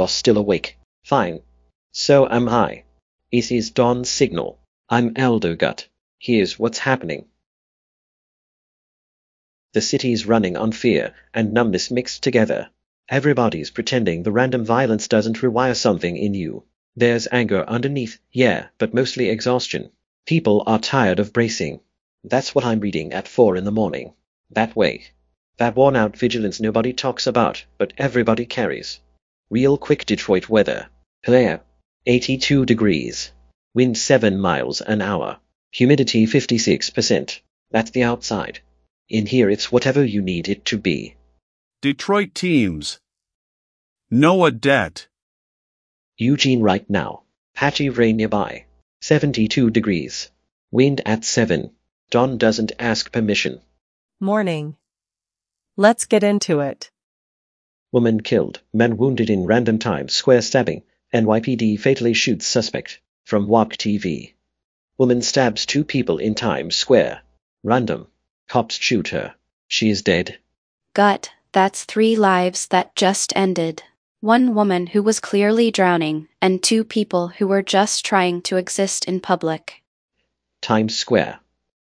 You're still awake. Fine. So am I. This is Dawn's signal. I'm Elder Gut. Here's what's happening. The city's running on fear and numbness mixed together. Everybody's pretending the random violence doesn't rewire something in you. There's anger underneath, yeah, but mostly exhaustion. People are tired of bracing. That's what I'm reading at 4 in the morning. That way. That worn-out vigilance nobody talks about, but everybody carries. Real quick Detroit weather. Clear. 82 degrees. Wind 7 miles an hour. Humidity 56%. That's the outside. In here it's whatever you need it to be. Detroit teams. Noah Det. Eugene right now. Patchy rain nearby. 72 degrees. Wind at 7. Dawn doesn't ask permission. Morning. Let's get into it. Woman killed, man wounded in random Times Square stabbing. NYPD fatally shoots suspect. From WAP TV. Woman stabs 2 people in Times Square. Random. Cops shoot her. She is dead. Gut, that's 3 lives that just ended. 1 woman who was clearly drowning, and 2 people who were just trying to exist in public. Times Square.